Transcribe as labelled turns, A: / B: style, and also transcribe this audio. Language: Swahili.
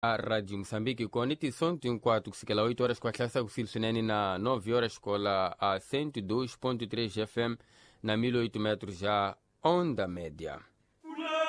A: A Rádio Moçambique com edição de 4 kusikela 8 horas kwa sasa kusilsuneni na 9 horas kola a 102.3 FM na 1008 metros já onda média.